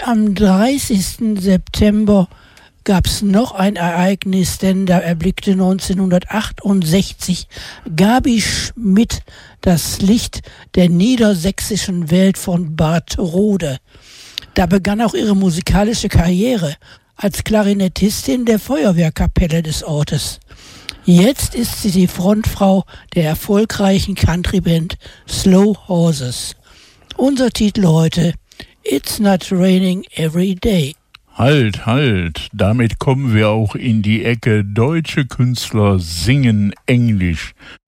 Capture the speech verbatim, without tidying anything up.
Und am dreißigsten September gab es noch ein Ereignis, denn da erblickte neunzehnhundertachtundsechzig Gabi Schmidt das Licht der niedersächsischen Welt von Bad Rode. Da begann auch ihre musikalische Karriere als Klarinettistin der Feuerwehrkapelle des Ortes. Jetzt ist sie die Frontfrau der erfolgreichen Countryband Slow Horses. Unser Titel heute: It's Not Raining Every Day. Halt, halt, damit kommen wir auch in die Ecke deutsche Künstler singen Englisch.